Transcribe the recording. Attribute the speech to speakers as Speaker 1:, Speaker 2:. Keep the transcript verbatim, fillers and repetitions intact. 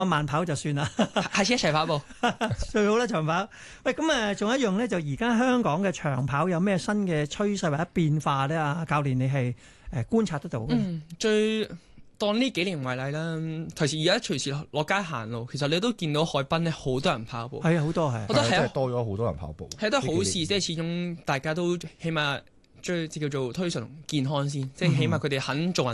Speaker 1: 慢跑就算啦，
Speaker 2: 下次一齊跑步。
Speaker 1: 最好啦長跑。喂，咁誒仲有一樣咧，就而家香港嘅長跑有咩新嘅趨勢或者變化咧？啊，教練你係誒觀察得到嘅？
Speaker 2: 嗯，最當呢幾年為例啦，隨時而家隨時落街行路，其實你都見到海濱咧好多人跑步。
Speaker 1: 係啊，好多係。
Speaker 2: 我覺得係
Speaker 3: 真係多咗好多人跑步，
Speaker 2: 係都係好事，即係始終大家都起碼最叫做推崇健康先，即係起碼佢哋肯做運